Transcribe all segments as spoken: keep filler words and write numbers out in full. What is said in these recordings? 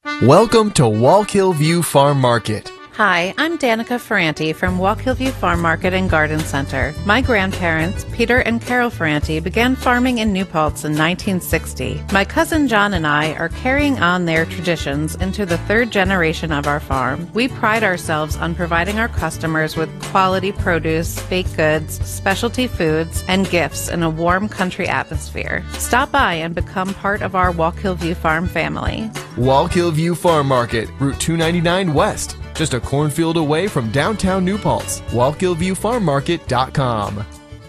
Welcome to Wallkill View Farm Market. Hi, I'm Danica Ferranti from Wallkill View Farm Market and Garden Center. My grandparents, Peter and Carol Ferranti, began farming in New Paltz in nineteen sixty. My cousin John and I are carrying on their traditions into the third generation of our farm. We pride ourselves on providing our customers with quality produce, baked goods, specialty foods, and gifts in a warm country atmosphere. Stop by and become part of our Wallkill View Farm family. Wallkill View Farm Market, Route two ninety-nine West. Just a cornfield away from downtown New Paltz. Wallkill View Farm Market dot com.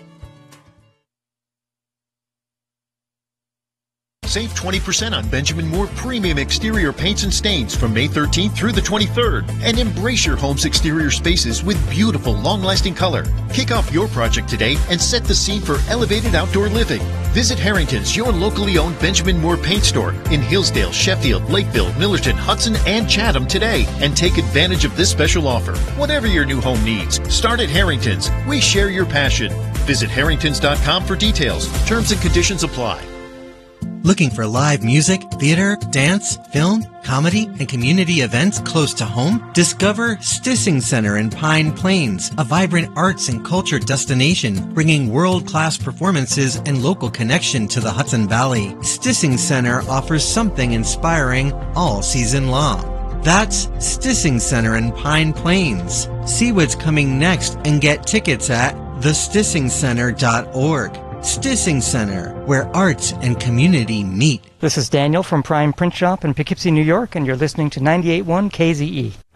Save twenty percent on Benjamin Moore premium exterior paints and stains from May thirteenth through the twenty-third. And embrace your home's exterior spaces with beautiful, long-lasting color. Kick off your project today and set the scene for elevated outdoor living. Visit Harrington's, your locally owned Benjamin Moore paint store in Hillsdale, Sheffield, Lakeville, Millerton, Hudson, and Chatham today and take advantage of this special offer. Whatever your new home needs, start at Harrington's. We share your passion. Visit harringtons dot com for details. Terms and conditions apply. Looking for live music, theater, dance, film, comedy, and community events close to home? Discover Stissing Center in Pine Plains, a vibrant arts and culture destination bringing world-class performances and local connection to the Hudson Valley. Stissing Center offers something inspiring all season long. That's Stissing Center in Pine Plains. See what's coming next and get tickets at the stissing center dot org. Stissing Center, where arts and community meet. This is Daniel from Prime Print Shop in Poughkeepsie, New York, and you're listening to ninety-eight point one K Z E.